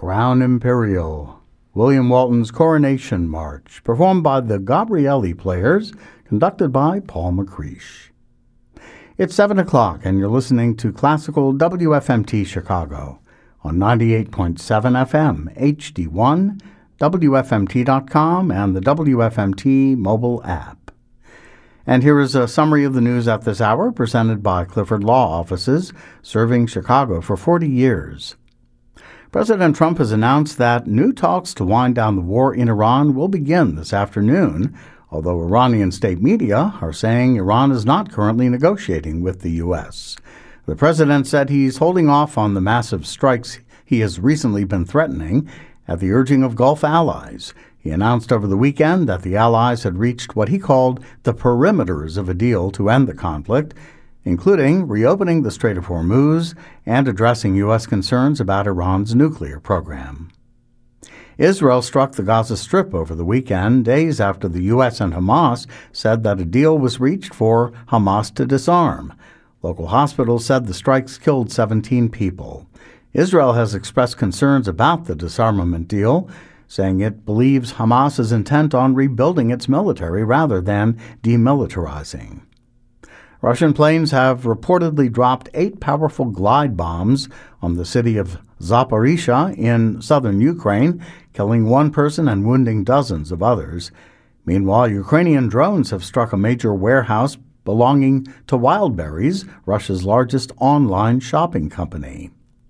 Crown Imperial, William Walton's Coronation March, performed by the Gabrielli Players, conducted by Paul McCreesh. It's 7 o'clock, and you're listening to Classical WFMT Chicago on 98.7 FM, HD1, WFMT.com, and the WFMT mobile app. And here is a summary of the news at this hour, presented by Clifford Law Offices, serving Chicago for 40 years. President Trump has announced that new talks to wind down the war in Iran will begin this afternoon, although Iranian state media are saying Iran is not currently negotiating with the U.S. The president said he's holding off on the massive strikes he has recently been threatening at the urging of Gulf allies. He announced over the weekend that the allies had reached what he called the perimeters of a deal to end the conflict, including reopening the Strait of Hormuz and addressing U.S. concerns about Iran's nuclear program. Israel struck the Gaza Strip over the weekend, days after the U.S. and Hamas said that a deal was reached for Hamas to disarm. Local hospitals said the strikes killed 17 people. Israel has expressed concerns about the disarmament deal, saying it believes Hamas is intent on rebuilding its military rather than demilitarizing. Russian planes have reportedly dropped 8 powerful glide bombs on the city of Zaporizhzhia in southern Ukraine, killing 1 person and wounding dozens of others. Meanwhile, Ukrainian drones have struck a major warehouse belonging to Wildberries, Russia's largest online shopping company.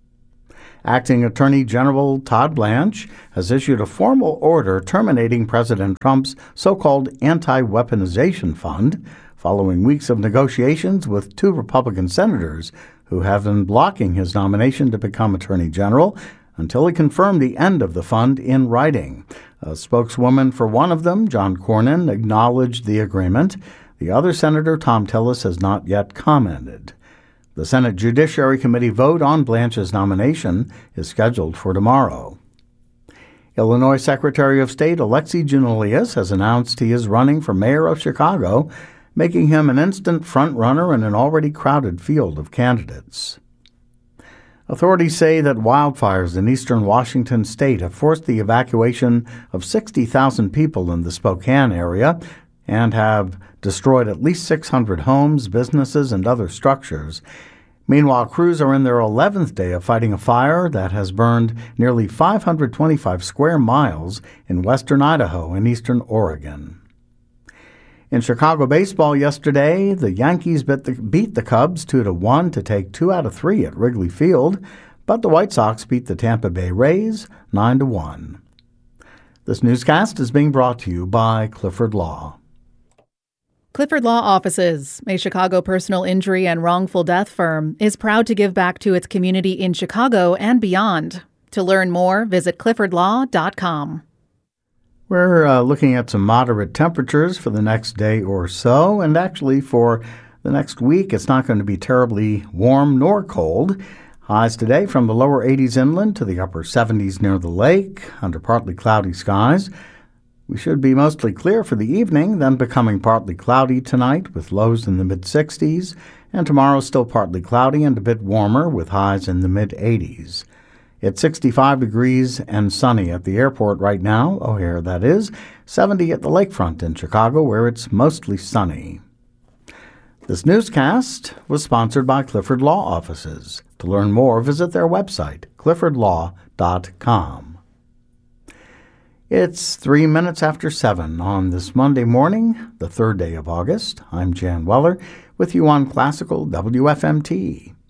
Acting Attorney General Todd Blanche has issued a formal order terminating President Trump's so-called anti-weaponization fund, following weeks of negotiations with 2 Republican senators who have been blocking his nomination to become Attorney General until he confirmed the end of the fund in writing. A spokeswoman for one of them, John Cornyn, acknowledged the agreement. The other senator, Tom Tillis, has not yet commented. The Senate Judiciary Committee vote on Blanche's nomination is scheduled for tomorrow. Illinois Secretary of State Alexei Giannoulias has announced he is running for mayor of Chicago, making him an instant front-runner in an already crowded field of candidates. Authorities say that wildfires in eastern Washington state have forced the evacuation of 60,000 people in the Spokane area and have destroyed at least 600 homes, businesses, and other structures. Meanwhile, crews are in their 11th day of fighting a fire that has burned nearly 525 square miles in western Idaho and eastern Oregon. In Chicago baseball yesterday, the Yankees beat the Cubs 2-1 to take 2 out of 3 at Wrigley Field, but the White Sox beat the Tampa Bay Rays 9-1. This newscast is being brought to you by Clifford Law. Clifford Law Offices, a Chicago personal injury and wrongful death firm, is proud to give back to its community in Chicago and beyond. To learn more, visit cliffordlaw.com. We're looking at some moderate temperatures for the next day or so, and actually for the next week, it's not going to be terribly warm nor cold. Highs today from the lower 80s inland to the upper 70s near the lake, under partly cloudy skies. We should be mostly clear for the evening, then becoming partly cloudy tonight with lows in the mid-60s, and tomorrow still partly cloudy and a bit warmer with highs in the mid-80s. It's 65 degrees and sunny at the airport right now, O'Hare that is, 70 at the lakefront in Chicago where it's mostly sunny. This newscast was sponsored by Clifford Law Offices. To learn more, visit their website, cliffordlaw.com. It's 3 minutes after 7 on this Monday morning, the 3rd day of August. I'm Jan Weller with you on Classical WFMT.